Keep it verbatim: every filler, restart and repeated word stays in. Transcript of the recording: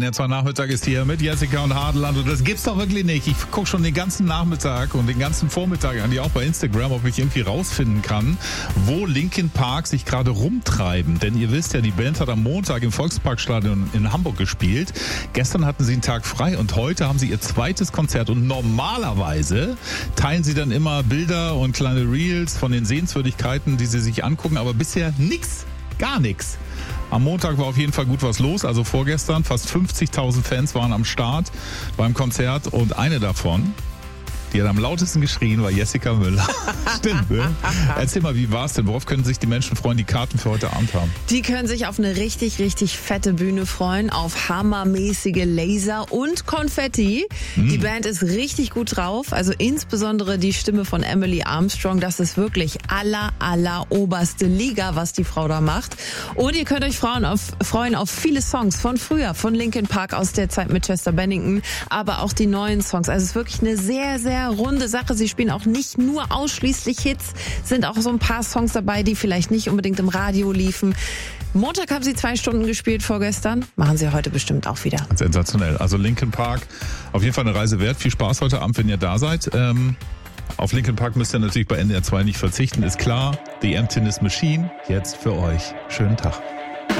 N R zwei Nachmittag ist hier mit Jessica und Hartland und das gibt's doch wirklich nicht. Ich gucke schon den ganzen Nachmittag und den ganzen Vormittag an, die auch bei Instagram, ob ich irgendwie rausfinden kann, wo Linkin Park sich gerade rumtreiben. Denn ihr wisst ja, die Band hat am Montag im Volksparkstadion in Hamburg gespielt. Gestern hatten sie einen Tag frei und heute haben sie ihr zweites Konzert und normalerweise teilen sie dann immer Bilder und kleine Reels von den Sehenswürdigkeiten, die sie sich angucken, aber bisher nix, gar nichts. Am Montag war auf jeden Fall gut was los, also vorgestern. Fast fünfzigtausend Fans waren am Start beim Konzert und eine davon, die hat am lautesten geschrien, war Jessica Müller. Stimmt, ne? Erzähl mal, wie war's denn? Worauf können sich die Menschen freuen, die Karten für heute Abend haben? Die können sich auf eine richtig, richtig fette Bühne freuen, auf hammermäßige Laser und Konfetti. Hm. Die Band ist richtig gut drauf, also insbesondere die Stimme von Emily Armstrong. Das ist wirklich aller, aller oberste Liga, was die Frau da macht. Und ihr könnt euch freuen auf, freuen auf viele Songs von früher, von Linkin Park aus der Zeit mit Chester Bennington, aber auch die neuen Songs. Also es ist wirklich eine sehr, sehr runde Sache. Sie spielen auch nicht nur ausschließlich Hits, sind auch so ein paar Songs dabei, die vielleicht nicht unbedingt im Radio liefen. Montag haben sie zwei Stunden gespielt vorgestern, machen sie heute bestimmt auch wieder. Sensationell. Also Linkin Park, auf jeden Fall eine Reise wert. Viel Spaß heute Abend, wenn ihr da seid. Ähm, auf Linkin Park müsst ihr natürlich bei N D R zwei nicht verzichten, ist klar. The Emptiness Machine, jetzt für euch. Schönen Tag.